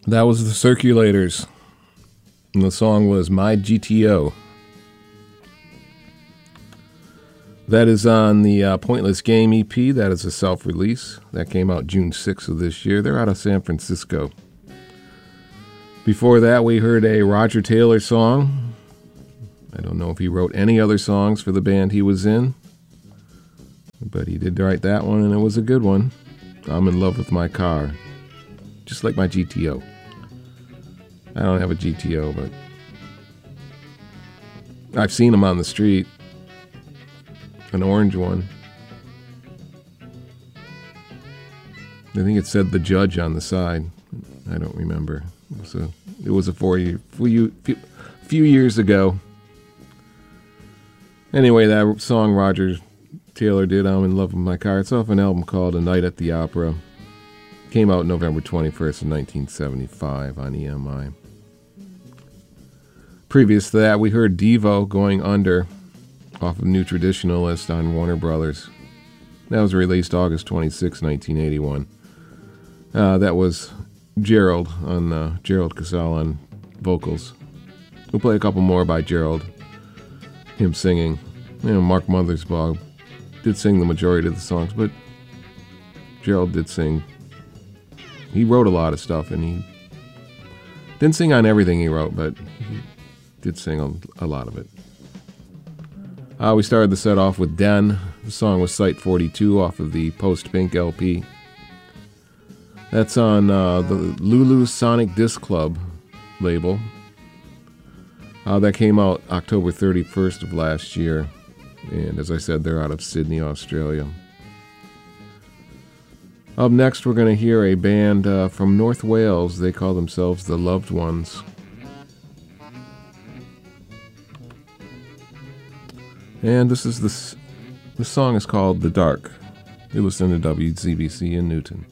That was the Circulators, and the song was My GTO. That is on the Pointless Game EP. That is a self-release. That came out June 6th of this year. They're out of San Francisco. Before that, we heard a Roger Taylor song. I don't know if he wrote any other songs for the band he was in, but he did write that one, and it was a good one. I'm in love with my car, just like my GTO. I don't have a GTO, but I've seen them on the street. An orange one. I think it said The Judge on the side. I don't remember. It was a few years ago. Anyway, that song Roger Taylor did, I'm in love with my car. It's off an album called A Night at the Opera. Came out November 21st of 1975 on EMI. Previous to that, we heard Devo, Going Under, off of New Traditionalist on Warner Brothers. That was released August 26, 1981. That was Gerald Casale on vocals. We'll play a couple more by Gerald. Him singing. Mark Mothersbaugh did sing the majority of the songs, but Gerald did sing. He wrote a lot of stuff, and he didn't sing on everything he wrote, but he did sing a lot of it. We started the set off with Den. The song was Site 42 off of the Post Pink LP. That's on the Lulu Sonic Disc Club label. That came out October 31st of last year. And as I said, they're out of Sydney, Australia. Up next, we're going to hear a band from North Wales. They call themselves The Loved Ones. And this song is called The Dark. You're listening to WZBC in Newton.